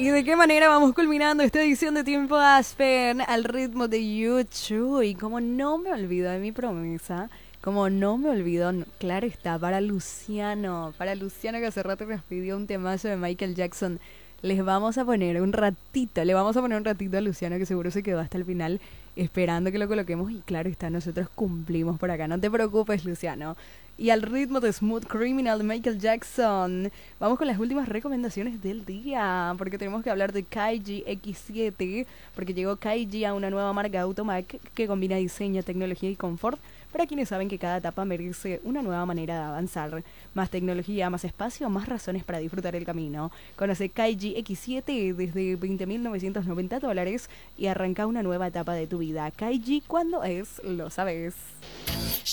de qué manera vamos culminando esta edición de Tiempo Aspen al ritmo de YouTube. Y como no me olvido de mi promesa, como no me olvido, claro está, para Luciano que hace rato nos pidió un temazo de Michael Jackson. Les vamos a poner un ratito, le vamos a poner un ratito a Luciano que seguro se quedó hasta el final esperando que lo coloquemos y claro está, nosotros cumplimos por acá, no te preocupes Luciano. Y al ritmo de Smooth Criminal de Michael Jackson, vamos con las últimas recomendaciones del día, porque tenemos que hablar de Kaiji X7, porque llegó Kaiji a una nueva marca Automac que combina diseño, tecnología y confort para quienes saben que cada etapa merece una nueva manera de avanzar. Más tecnología, más espacio, más razones para disfrutar el camino. Conoce Kaiji X7 desde $20.990 y arranca una nueva etapa de tu vida. Kaiji, ¿cuándo es? Lo sabes.